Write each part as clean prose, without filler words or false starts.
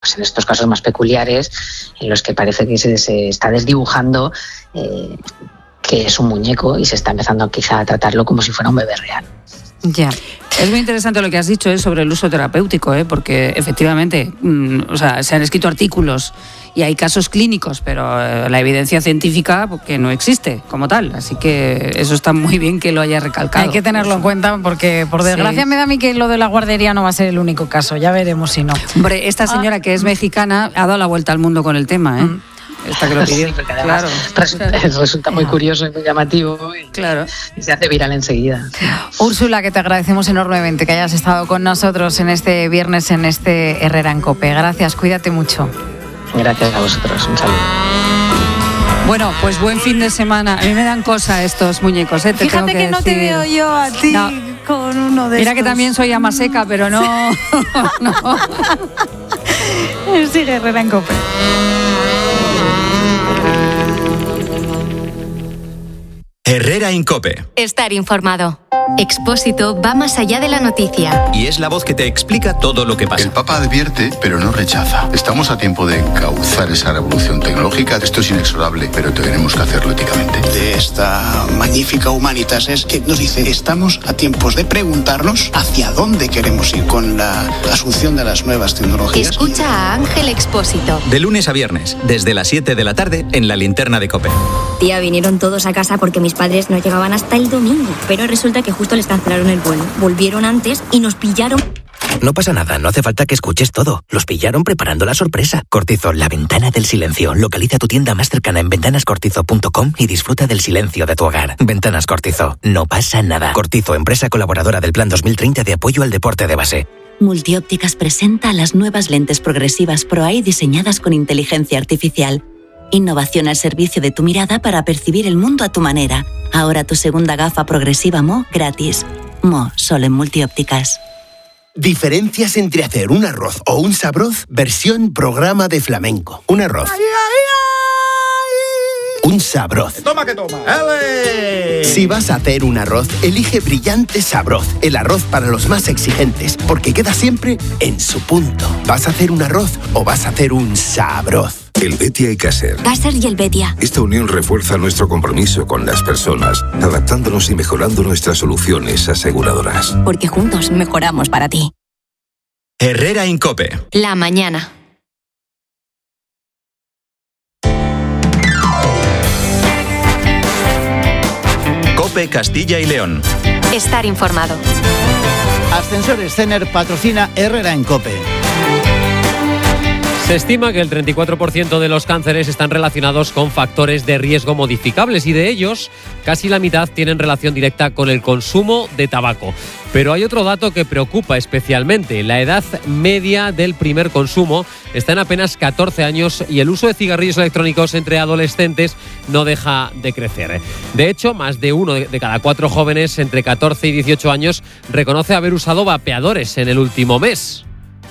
pues en estos casos más peculiares, en los que parece que se está desdibujando que es un muñeco y se está empezando quizá a tratarlo como si fuera un bebé real. Ya. Es muy interesante lo que has dicho sobre el uso terapéutico, porque efectivamente se han escrito artículos y hay casos clínicos, pero la evidencia científica que no existe como tal. Así que eso está muy bien que lo haya recalcado. Hay que tenerlo en cuenta porque, por desgracia, me da a mí que lo de la guardería no va a ser el único caso. Ya veremos si no. Hombre, esta señora que es mexicana ha dado la vuelta al mundo con el tema, Esta que lo pidió. Sí, porque además resulta muy curioso y muy llamativo y se hace viral enseguida. Úrsula, que te agradecemos enormemente que hayas estado con nosotros en este viernes en este Herrera en COPE. Gracias, cuídate mucho. Gracias a vosotros, un saludo. Bueno, pues buen fin de semana. A mí me dan cosa estos muñecos, te Fíjate tengo que no decir. te veo yo a ti con uno de Mira estos. que también soy ama seca, pero no. Sigue Herrera en COPE. Herrera en COPE. Estar informado. Expósito va más allá de la noticia. Y es la voz que te explica todo lo que pasa. El Papa advierte, pero no rechaza. Estamos a tiempo de encauzar esa revolución tecnológica. Esto es inexorable, pero tenemos que hacerlo éticamente. De esta magnífica Humanitas es que nos dice, estamos a tiempos de preguntarnos hacia dónde queremos ir con la asunción de las nuevas tecnologías. Escucha a Ángel Expósito. De lunes a viernes, desde las 7 de la tarde, en La Linterna de COPE. Tía, vinieron todos a casa porque mis padres no llegaban hasta el domingo. Pero resulta que justo les cancelaron el vuelo. Volvieron antes y nos pillaron. No pasa nada, no hace falta que escuches todo. Los pillaron preparando la sorpresa. Cortizo, la ventana del silencio. Localiza tu tienda más cercana en ventanascortizo.com y disfruta del silencio de tu hogar. Ventanas Cortizo, no pasa nada. Cortizo, empresa colaboradora del Plan 2030 de apoyo al deporte de base. Multiópticas presenta las nuevas lentes progresivas ProEye diseñadas con inteligencia artificial. Innovación al servicio de tu mirada para percibir el mundo a tu manera. Ahora tu segunda gafa progresiva Mo gratis. Mo, solo en Multiópticas. Diferencias entre hacer un arroz o un sabroz, versión programa de flamenco. Un arroz. Un sabroz. Toma que toma. Si vas a hacer un arroz, elige Brillante Sabroz, el arroz para los más exigentes, porque queda siempre en su punto. ¿Vas a hacer un arroz o vas a hacer un sabroz? El Betia y Caser. Caser y el Betia. Esta unión refuerza nuestro compromiso con las personas, adaptándonos y mejorando nuestras soluciones aseguradoras. Porque juntos mejoramos para ti. Herrera en COPE. La mañana. COPE Castilla y León. Estar informado. Ascensores Cener patrocina Herrera en COPE. Se estima que el 34% de los cánceres están relacionados con factores de riesgo modificables y de ellos casi la mitad tienen relación directa con el consumo de tabaco. Pero hay otro dato que preocupa especialmente. La edad media del primer consumo está en apenas 14 años y el uso de cigarrillos electrónicos entre adolescentes no deja de crecer. De hecho, más de 1 de cada 4 jóvenes entre 14 y 18 años reconoce haber usado vapeadores en el último mes.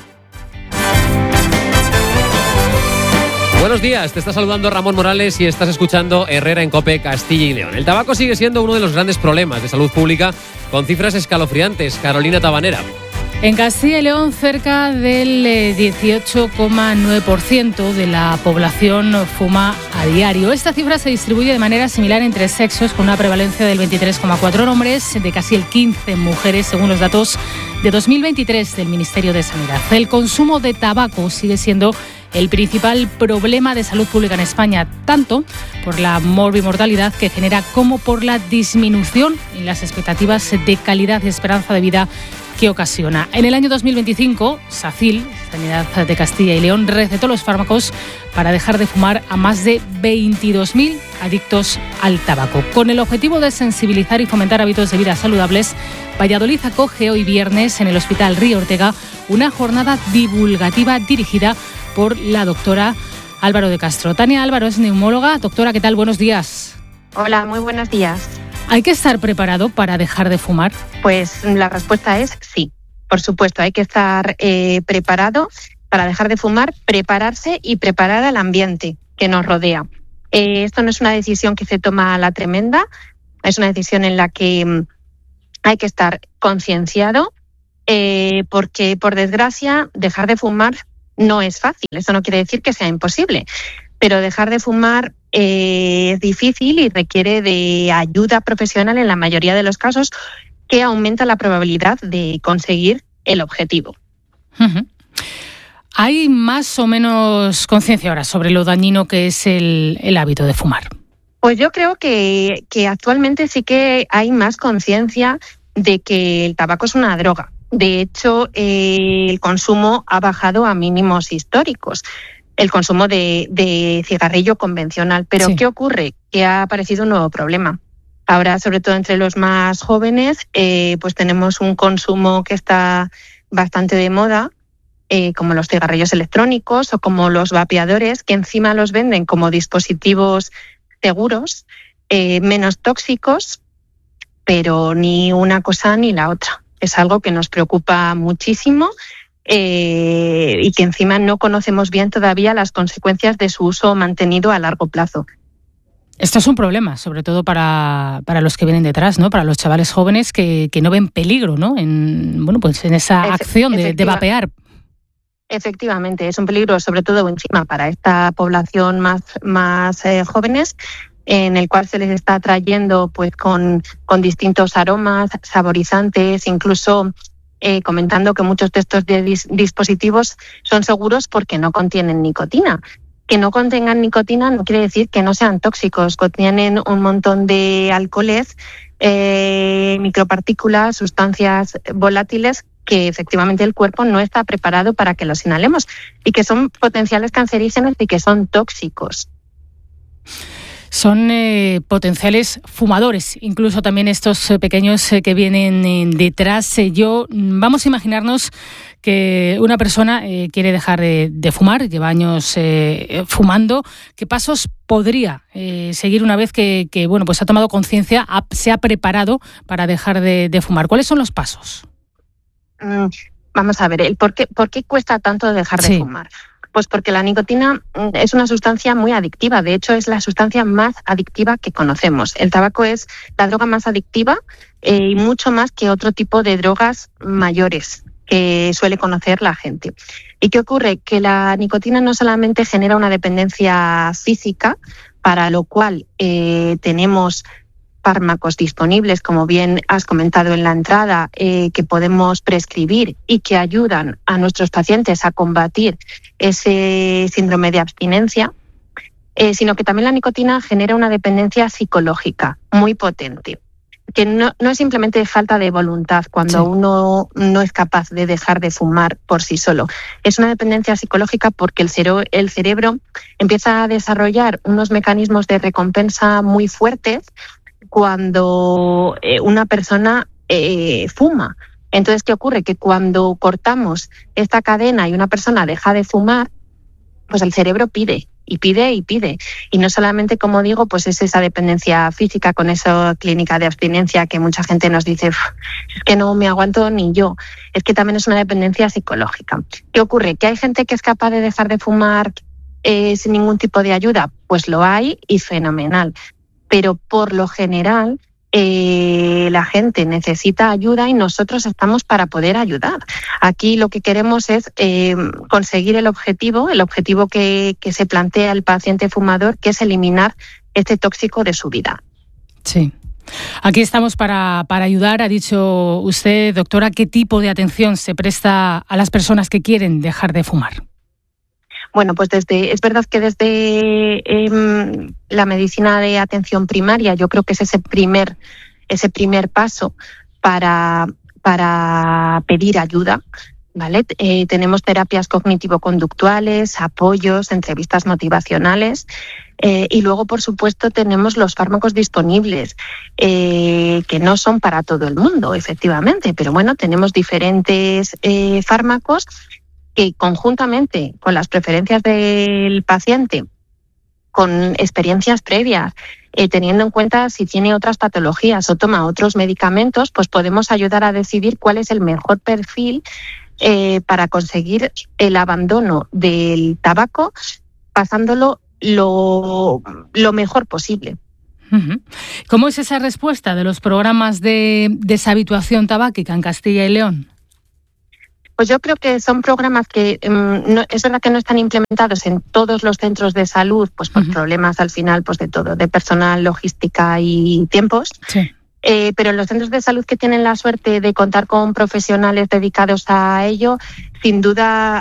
Buenos días, te está saludando Ramón Morales y estás escuchando Herrera en COPE Castilla y León. El tabaco sigue siendo uno de los grandes problemas de salud pública con cifras escalofriantes. Carolina Tabanera. En Castilla y León, cerca del 18,9% de la población fuma a diario. Esta cifra se distribuye de manera similar entre sexos, con una prevalencia del 23,4 en hombres, de casi el 15 en mujeres, según los datos de 2023 del Ministerio de Sanidad. El consumo de tabaco sigue siendo el principal problema de salud pública en España, tanto por la morbimortalidad que genera como por la disminución en las expectativas de calidad y esperanza de vida que ocasiona. En el año 2025, SACIL, Sanidad de Castilla y León, recetó los fármacos para dejar de fumar a más de 22.000 adictos al tabaco. Con el objetivo de sensibilizar y fomentar hábitos de vida saludables, Valladolid acoge hoy viernes en el Hospital Río Ortega una jornada divulgativa dirigida por la doctora Álvaro de Castro. Tania Álvaro es neumóloga. Doctora, ¿qué tal? Buenos días. Hola, muy buenos días. ¿Hay que estar preparado para dejar de fumar? Pues la respuesta es sí. Por supuesto, hay que estar preparado para dejar de fumar, prepararse y preparar al ambiente que nos rodea. Esto no es una decisión que se toma a la tremenda, es una decisión en la que hay que estar concienciado, porque por desgracia dejar de fumar No es fácil, eso no quiere decir que sea imposible, pero dejar de fumar es difícil y requiere de ayuda profesional en la mayoría de los casos, que aumenta la probabilidad de conseguir el objetivo. Uh-huh. ¿Hay más o menos conciencia ahora sobre lo dañino que es el hábito de fumar? Pues yo creo que actualmente sí que hay más conciencia de que el tabaco es una droga. De hecho, el consumo ha bajado a mínimos históricos, el consumo de cigarrillo convencional. Pero sí. ¿Qué ocurre? Que ha aparecido un nuevo problema. Ahora, sobre todo entre los más jóvenes, pues tenemos un consumo que está bastante de moda, como los cigarrillos electrónicos o como los vapeadores, que encima los venden como dispositivos seguros, menos tóxicos, pero ni una cosa ni la otra. Es algo que nos preocupa muchísimo y que encima no conocemos bien todavía las consecuencias de su uso mantenido a largo plazo. Esto es un problema, sobre todo para los que vienen detrás, ¿no? Para los chavales jóvenes que no ven peligro, ¿no? En esa acción de vapear. Efectivamente, es un peligro, sobre todo encima para esta población más jóvenes, en el cual se les está atrayendo pues con distintos aromas, saborizantes, incluso comentando que muchos de estos dispositivos son seguros porque no contienen nicotina. Que no contengan nicotina no quiere decir que no sean tóxicos, contienen un montón de alcoholes, micropartículas, sustancias volátiles que efectivamente el cuerpo no está preparado para que los inhalemos y que son potenciales cancerígenos y que son tóxicos. Son potenciales fumadores, incluso también estos pequeños que vienen detrás. Vamos a imaginarnos que una persona quiere dejar de fumar, lleva años fumando. ¿Qué pasos podría seguir una vez que pues ha tomado conciencia, se ha preparado para dejar de fumar? ¿Cuáles son los pasos? Vamos a ver, ¿por qué cuesta tanto dejar de fumar? Pues porque la nicotina es una sustancia muy adictiva. De hecho, es la sustancia más adictiva que conocemos. El tabaco es la droga más adictiva y mucho más que otro tipo de drogas mayores que suele conocer la gente. ¿Y qué ocurre? Que la nicotina no solamente genera una dependencia física, para lo cual tenemos fármacos disponibles, como bien has comentado en la entrada, que podemos prescribir y que ayudan a nuestros pacientes a combatir ese síndrome de abstinencia, sino que también la nicotina genera una dependencia psicológica muy potente, que no es simplemente falta de voluntad cuando uno no es capaz de dejar de fumar por sí solo. Es una dependencia psicológica porque el cerebro empieza a desarrollar unos mecanismos de recompensa muy fuertes cuando una persona fuma. Entonces, ¿qué ocurre? Que cuando cortamos esta cadena y una persona deja de fumar, pues el cerebro pide y pide y pide. Y no solamente, como digo, pues es esa dependencia física con esa clínica de abstinencia que mucha gente nos dice, es que no me aguanto ni yo. Es que también es una dependencia psicológica. ¿Qué ocurre? ¿Que hay gente que es capaz de dejar de fumar sin ningún tipo de ayuda? Pues lo hay y fenomenal. Pero por lo general la gente necesita ayuda y nosotros estamos para poder ayudar. Aquí lo que queremos es conseguir el objetivo que se plantea el paciente fumador, que es eliminar este tóxico de su vida. Sí. Aquí estamos para ayudar. Ha dicho usted, doctora, ¿qué tipo de atención se presta a las personas que quieren dejar de fumar? Bueno, pues es verdad que desde la medicina de atención primaria yo creo que es ese primer paso para pedir ayuda, ¿vale? Tenemos terapias cognitivo-conductuales, apoyos, entrevistas motivacionales y luego, por supuesto, tenemos los fármacos disponibles que no son para todo el mundo, efectivamente, pero bueno, tenemos diferentes fármacos que conjuntamente con las preferencias del paciente, con experiencias previas, teniendo en cuenta si tiene otras patologías o toma otros medicamentos, pues podemos ayudar a decidir cuál es el mejor perfil para conseguir el abandono del tabaco, pasándolo lo mejor posible. ¿Cómo es esa respuesta de los programas de deshabituación tabáquica en Castilla y León? Pues yo creo que son programas que es verdad que no están implementados en todos los centros de salud, pues por problemas al final pues de todo, de personal, logística y tiempos. Sí. Pero en los centros de salud que tienen la suerte de contar con profesionales dedicados a ello, sin duda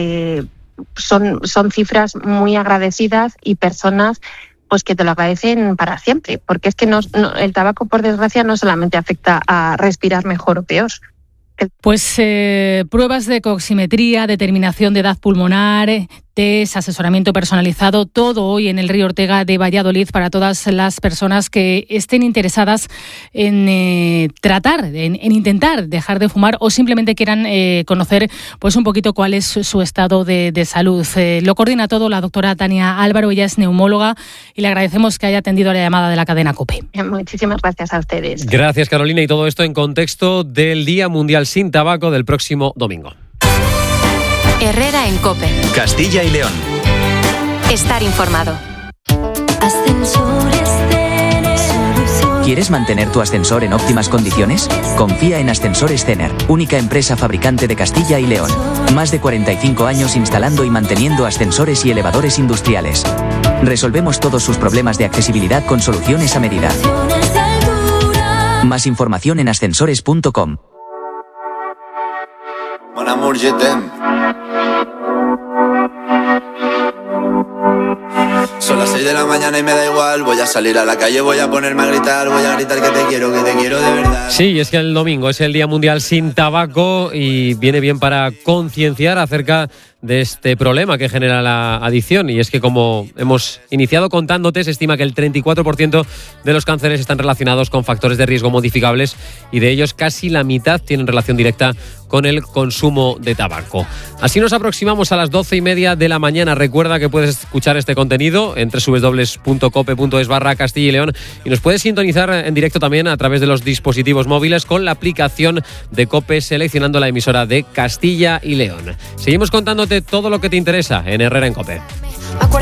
son cifras muy agradecidas y personas pues que te lo agradecen para siempre, porque es que el tabaco, por desgracia, no solamente afecta a respirar mejor o peor. Pues pruebas de coximetría, determinación de edad pulmonar, test, asesoramiento personalizado, todo hoy en el Río Ortega de Valladolid para todas las personas que estén interesadas en tratar, en intentar dejar de fumar o simplemente quieran conocer pues un poquito cuál es su estado de salud. Lo coordina todo la doctora Tania Álvaro, ella es neumóloga y le agradecemos que haya atendido a la llamada de la cadena COPE. Muchísimas gracias a ustedes. Gracias, Carolina, y todo esto en contexto del Día Mundial sin Tabaco del próximo domingo. Herrera en COPE. Castilla y León. Estar informado. ¿Quieres mantener tu ascensor en óptimas condiciones? Confía en Ascensores Cener, única empresa fabricante de Castilla y León. Más de 45 años instalando y manteniendo ascensores y elevadores industriales. Resolvemos todos sus problemas de accesibilidad con soluciones a medida. Más información en ascensores.com. Mon amour, je t'aime. Son las 6 de la mañana y me da igual. Voy a salir a la calle, voy a ponerme a gritar. Voy a gritar que te quiero de verdad. Sí, es que el domingo es el Día Mundial sin Tabaco y viene bien para concienciar acerca de este problema que genera la adicción. Y es que, como hemos iniciado contándote, se estima que el 34% de los cánceres están relacionados con factores de riesgo modificables y de ellos casi la mitad tienen relación directa con el consumo de tabaco. Así nos aproximamos a las 12:30 de la mañana. Recuerda que puedes escuchar este contenido en www.cope.es/Castilla y León y nos puedes sintonizar en directo también a través de los dispositivos móviles con la aplicación de COPE seleccionando la emisora de Castilla y León. Seguimos contándote todo lo que te interesa en Herrera en COPE.